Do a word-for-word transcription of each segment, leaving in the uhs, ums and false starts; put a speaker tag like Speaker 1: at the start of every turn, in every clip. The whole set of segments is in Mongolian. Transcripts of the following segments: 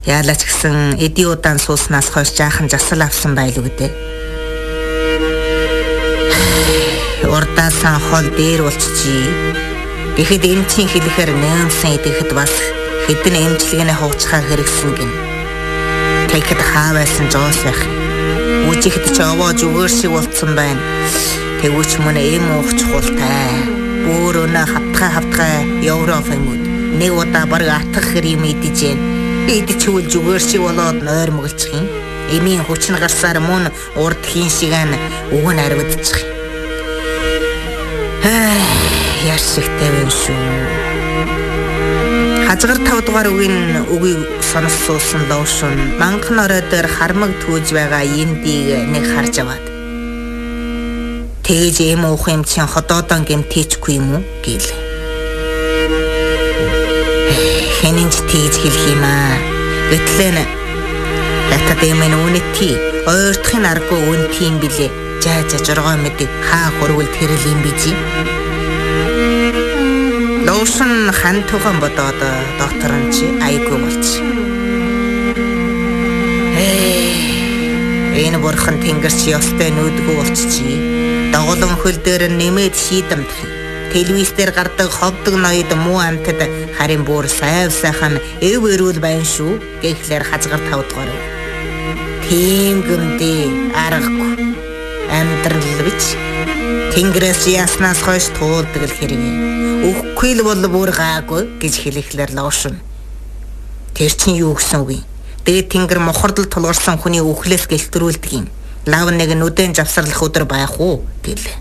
Speaker 1: Яалаач гэсэн эдийн удаан сууснаас хойш жаахан засал авсан байлгүй дээ. Урдаасан хол дээр болчихжий. Тэгэхэд эмчийн хэлэхээр нэмсэн идэхэд бас хэдэн эмчилгээний хугацаа хэрэгсэн гин. Тэгэхэд хаавайсан жоос байх. Үжихэд ч овоо зүгээр шиг болцсон байна. Тэгвч мөн эм уух чухалтай. Бүр өнө хавтгай хавтгай Европ юмуд. Нэг удаа баг атгах юм идэж гэн. Идчихвэл зүгээр шиг болоод нойр мөглчих юм. Эмийн хүчин гарсаар мөн урд хийн шиг ан үг нь аривдчих. Яар шигтэй юм шүү. Хазгар тав дугаар үгийн үгийг сонссон лоошон манхан орой дээр хармаг түүж байгаа эндийг нэг харж аваад. Тэгэж эм уух юм чинь ходоодон гэмтээчгүй юм уу гээл. Хэнэнч тийж хэлэх юм аа. Гэтлэн хатад эмэн үнэти ойртохын аргагүй үнэти юм билээ. Жаа жаа жоргоо мэд хаа хурвал тэрэл юм бижи. Лоошн хан тухан бодоод докторн чи айгүй болч. Ээ энэ бурхан тэнгэрч ёстой нүүдгүй болчихжий. Доголон хөл дээр нэмээд шийдэмдэх. Телевиз дээр гардаг ховдог ноёд муу амтад харин бүр сайв сайхан эв өрүүл байна шүү. Гэхлээр хазгар тав дугаар. Тийм гүмдээ аргагүй. Амьдрал бич. Тэнгэрээс яснаас хойш туулдаг л хэрэг. Үхгүй л бол бүр гаагүй гэж хэлэхлээр лоошн. Тэр чинь юу гэсэн үг юм? Дээд тэнгэр мохордол тулгарсан хүний үхлээс гэлтрүүлдэг юм. Лав нэг нүдэн завсарлах өдөр байх уу гэлээ.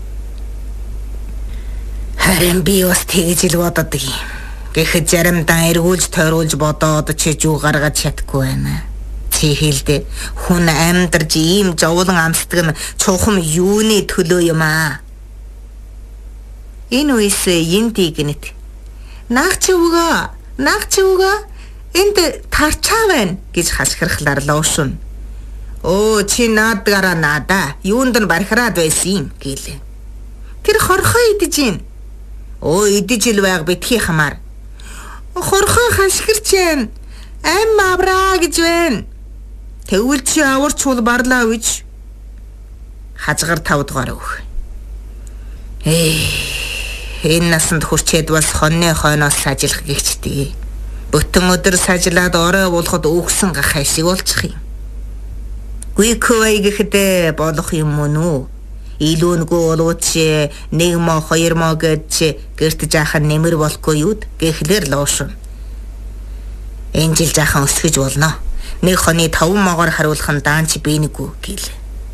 Speaker 1: Харин би бас тэгж л боддог юм. Гэхэд заримдаа эргүүлж тойруулж бодоод чи юу гаргаж чадахгүй байна. Чи хэлдэ хүн амьдарч ийм жовлон амсдаг нь чухам юуны төлөө юм аа. Энэ үес энди гэнэт. Наах чи үгээ, наах чи үгээ. Энд тарчаа байна гэж хашгирхлаар лоошн. Оо чи наадгаараа наада. Юунд нь бархраад байсан юм гэлээ. Тэр хорхоо идэж гин. Оо идэж ил байг битгий хамаар. Хорхоо хашгирч байна. Ам авраа гэж байна. Тэгвэл чи аварч бол барлаа үуч. Хазгар тав дугаар өг. Ээ энэ насанд хүрчээд бас хонны хойноос сажлах гихчтэй. Бүтэн өдөр сажлаад орой болоход өгсөн гахай шиг болчих юм. Гүйквэй гэхэд болох юм уу? Илүүнгүй болооч нэг мо хоёр мо гэж гэрт жаахан нэмэр болохгүй юу гэхлээр лоошн. Энэ жил жаахан өсгөж болно. Нэг хоны таван могоор харуулах нь даанч бийнэггүй гээл.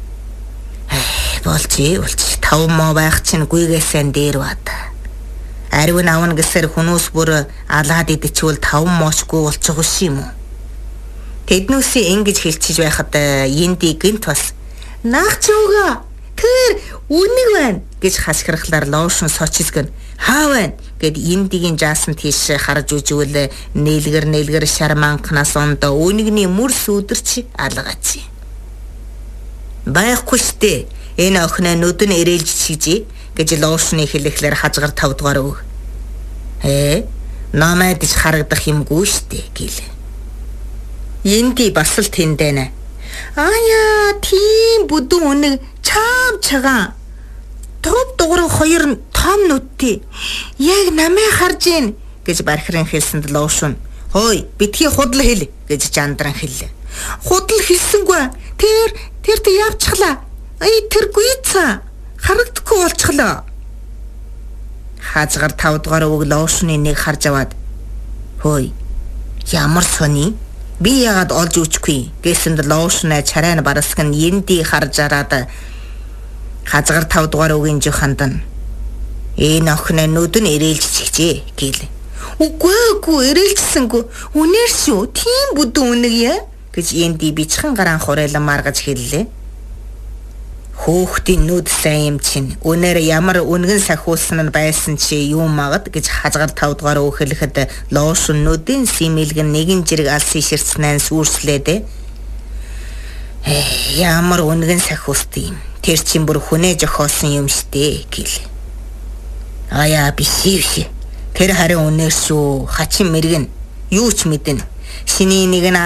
Speaker 1: Болчи болч таван мо байх чинь гүйгээсэн дээр бат. Ариун авна гэсээр хүмүүс бүр алаад идчихвэл таван мочгүй болчих юм уу? Тэднүүсээ ингэж хэлчихэж байхад энди гинт бас наах чи үгээ тэр үнэг байна гэж хашгирхлаар лоошн сочилгэн хаа байна гэд эндигийн жаасан тийш харж үжвэл нээлгэр нээлгэр шар манхнаас ондоо үнэгний мөрс өдөрч алгаач. Байхгүй штэ энэ охин нүдэн эрэлж чижи гэж лоошны хэлэхлээр хазгар тав дугаар өг. Ээ намайдж харагдах юмгүй штэ гээл. Энди бас л тэндэнэ. Аяа тийм бүдүүн үнэг чам чагаа. Топ дугур хоёр том нүдтэй. Яг намайг харж гин гэж бархрын хэлсэнд лоошн. Хөөе битгий худал хэл гэж жандран хэллээ. Худал хэлсэнгүй. Тэр тэр тэ явчихлаа. Ай тэр гүйцээ харагдахгүй болчихлоо. Хазгар тав дугаар өг лоошны нэг харж аваад хөөе ямар сони би яагаад олж үчгүй гэсэнд лоошн чарайна барасг нь энди харж араад хазгар тав дугаар өгийн жоханд нь энэ охин нүд нь эрэлж чигжээ гээл. Үгүй үгүй эрэлжсэнгүй үнээр шүү тийм бүдүүн үнэг яа гэж энди бичхэн гараан хурейлан маргаж хэллээ. Хөөхтийн нүд сайн юм чинь өнөр ямар үнгэн сахиулсан нь байсан чи юу магад гэж хазгар тав дугаар өөхлөхөд лоошн нүдийн симэлгэн нэгэн жирэг алсын ширцнэн сүрслээд э ямар үнгэн сахиулсан юм тэр чин бүр хүнээ жохоосон юм штэ гэл. Аяа биш биш тэр харин үнээр шүү хачин мэргэн юу ч мэдэн Шиний нэг нь